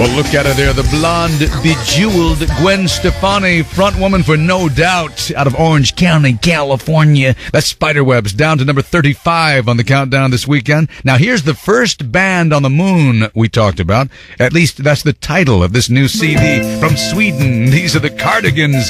Well, look at her there, the blonde, bejeweled Gwen Stefani, front woman for No Doubt, out of Orange County, California. That's Spiderwebs, down to number 35 on the countdown this weekend. Now, here's the first band on the moon we talked about. At least that's the title of this new CD from Sweden. These are the Cardigans.